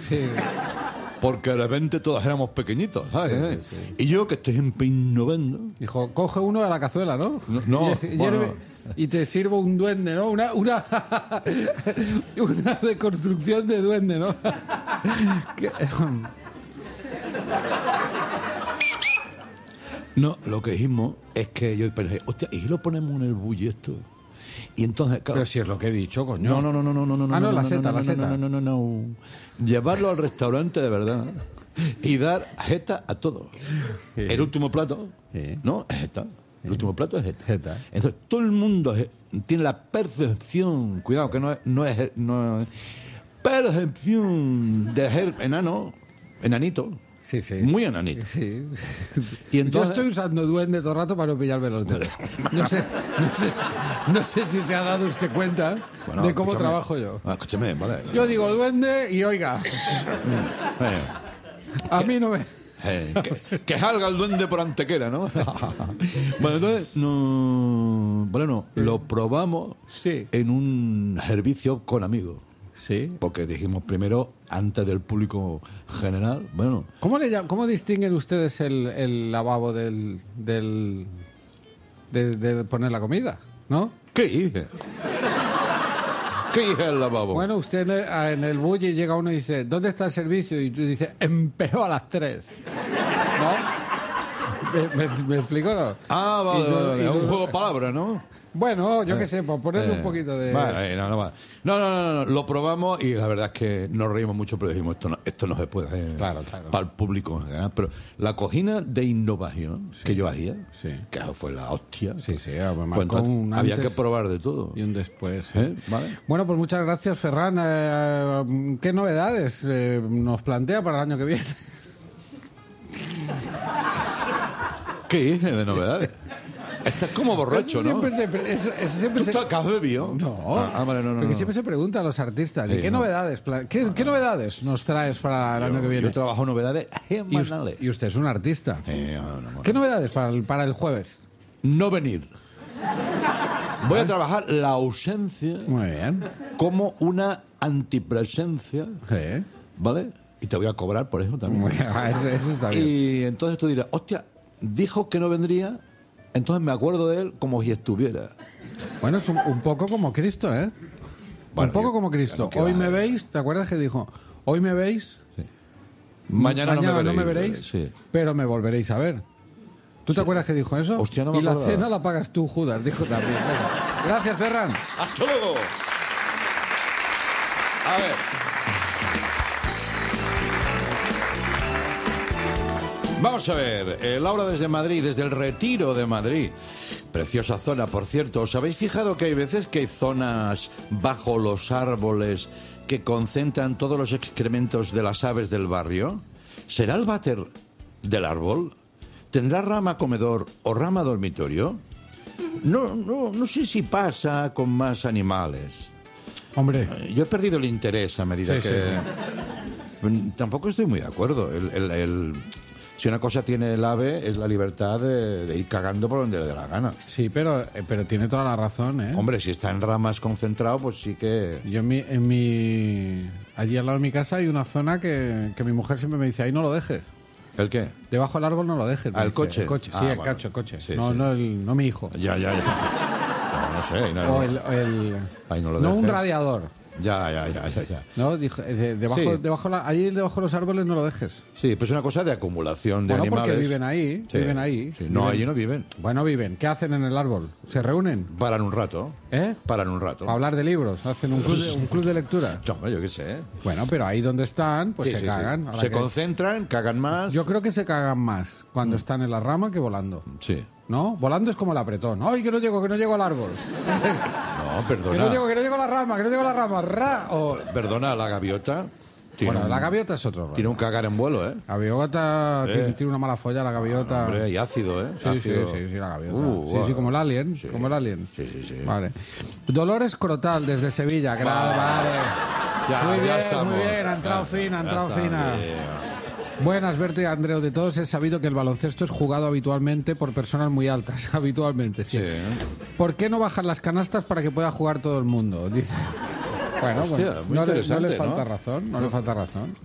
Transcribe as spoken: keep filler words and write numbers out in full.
Sí. Porque de repente todos éramos pequeñitos, ¿sabes? Sí, sí. Y yo que estoy innovando. Dijo, coge uno de la cazuela, ¿no? No, no, y, y- bueno. y te sirvo un duende, ¿no? Una, una, una deconstrucción de duende, ¿no? Que- No, lo que dijimos es que yo pensé, hostia, ¿y si lo ponemos en el bully esto? Y entonces, claro, Pero si es lo que he dicho, coño. no, no, no, no, no, no, no. Ah, no, la no, seta, no, la no, seta. No, no, no, no, no. Llevarlo al restaurante de verdad y dar jeta a todos. El último plato, Sí. ¿no? Es jeta. El último plato es jeta. Jeta. Entonces, todo el mundo es- tiene la percepción, cuidado, que no es, no es, no es percepción de ser enano, enanito. Sí, sí. Muy enanito. Sí. Y entonces- Yo estoy usando duende todo el rato para no pillarme los dedos. No sé, no sé, si- no sé si se ha dado usted cuenta Bueno, de cómo escúchame. trabajo yo. Ah, escúchame, vale. Yo digo duende y oiga, Eh, a mí no me... eh, que, que salga el duende por Antequera, ¿no? Bueno, entonces, no, bueno, lo probamos Sí. en un servicio con amigos. Sí. Porque dijimos primero, antes del público general, bueno, ¿Cómo, le llam- cómo distinguen ustedes el, el lavabo del, del de, de poner la comida? ¿No? ¿qué hice? ¿Qué hice el lavabo? Bueno, usted en el, a- en el bully llega uno y dice, ¿dónde está el servicio? Y tú dices, empezó a las tres. ¿No? ¿Me, me- me explico no? Ah, vale, Y tú- vale, vale, y es tú- un juego de palabras, ¿no? Bueno, yo qué sé, por ponerle Eh, un poquito de... Vale, no, no, vale. no, no, no, no, lo probamos y la verdad es que nos reímos mucho, pero dijimos, esto no, esto no se puede hacer Claro, claro. para el público en general. Pero la cocina de innovación que yo hacía, Sí. que eso fue la hostia, Sí, sí, ah, pues pues marcó entonces un había antes que probar de todo. y un después. sí. ¿Eh? ¿Vale? Bueno, pues muchas gracias, Ferran. Eh, ¿Qué novedades eh, nos plantea para el año que viene? ¿Qué hice de novedades? Estás como borracho, Eso ¿no? siempre se, pre- eso- eso siempre ¿Tú se- estás que has bebido? No, Ah, ah, vale, no, no, porque no. siempre se pregunta a los artistas, ¿y Sí, ¿qué no. novedades pla- qué, qué novedades nos traes para el año que viene? Yo trabajo novedades y, us- semanales. y usted es un artista. Eh, no, no, no. ¿Qué novedades para el, para el jueves? No venir. Voy a trabajar la ausencia Muy bien. como una antipresencia, Sí. ¿vale? Y te voy a cobrar por eso también. Muy bien. Eso, eso está bien. Y entonces tú dirás, hostia, dijo que no vendría, entonces me acuerdo de él como si estuviera. Bueno, es un, un poco como Cristo, ¿eh? Bueno, un poco yo- como Cristo. bueno, ¿qué Hoy va? me veis, ¿te acuerdas que dijo? Hoy me veis, Mañana, mañana no me veréis. veréis, Sí. pero me volveréis a ver. ¿Tú te acuerdas que dijo eso? Hostia, no me y la acordaba. cena la pagas tú, Judas, dijo también. Venga. Gracias, Ferran. ¡Hasta luego! A ver. Vamos a ver, eh, Laura desde Madrid, desde el Retiro de Madrid. Preciosa zona, por cierto. ¿Os habéis fijado que hay veces que hay zonas bajo los árboles que concentran todos los excrementos de las aves del barrio? ¿Será el váter del árbol? ¿Tendrá rama comedor o rama dormitorio? No, no, no sé si pasa con más animales. Hombre, Yo he perdido el interés a medida Sí, que... Mm, Tampoco estoy muy de acuerdo. El, el- el- Si una cosa tiene el ave es la libertad de, de ir cagando por donde le dé la gana. sí, pero, eh, pero tiene toda la razón, ¿eh? Hombre, si está en ramas concentrado, pues sí que... Yo en mi, en mi... Allí al lado de mi casa hay una zona que, que mi mujer siempre me dice, ahí no lo dejes. ¿El qué? Debajo del árbol no lo dejes. me Ah, ¿el dice. coche? El coche, sí, Ah, el bueno. cacho, el coche. Sí, no, sí. No, el, no mi hijo. Ya, ya, ya. No, no sé. No, O el... el- Ahí no lo no un dejes. radiador. Ya, ya, ya, ya, ya. No, dijo, eh, de- debajo, Sí. debajo la, allí debajo de los árboles no lo dejes. Sí, pues es una cosa de acumulación de Bueno, animales. porque viven ahí, Sí, viven ahí. sí. No, Viven- allí no viven. Bueno, viven. ¿Qué hacen en el árbol? ¿Se reúnen? Paran un rato. ¿Eh? Paran un rato. Para hablar de libros. Hacen un club de, un club de lectura. No, hombre, yo qué sé. Bueno, pero ahí donde están, pues Sí, se sí, sí. cagan. Ahora Se que- concentran, cagan más. Yo creo que se cagan más cuando están en la rama que volando. Sí. ¿No? Volando es como el apretón. ¡Ay, que no llego, que no llego al árbol! No, que perdona. no llego, que no llego a la rama, que no llego a la rama. ¡Ra! O... Perdona, la gaviota. Tiene Bueno, un- la gaviota es otro rollo. Tiene un cagar en vuelo, ¿eh? La gaviota Eh. tiene, tiene una mala folla, la gaviota. Hombre, y ácido, ¿eh? Sí, sí, Ácido. sí, sí, la gaviota. Uh, sí, guau. sí, como el alien, Sí. como el alien. Sí, sí, sí. Vale. Dolores Crotal desde Sevilla. Gra- Vale. Ya, muy ya bien, estamos. muy bien. Ha entrado Ya fina, ha está, entrado ya está, fina. bien. Buenas, Berto y Andreu. De todos he sabido que el baloncesto es jugado habitualmente por personas muy altas. Habitualmente, sí. Sí. ¿Por qué no bajan las canastas para que pueda jugar todo el mundo? Dice. Bueno, Hostia, bueno, muy no, le, no interesante, le falta ¿no? razón, no le falta razón.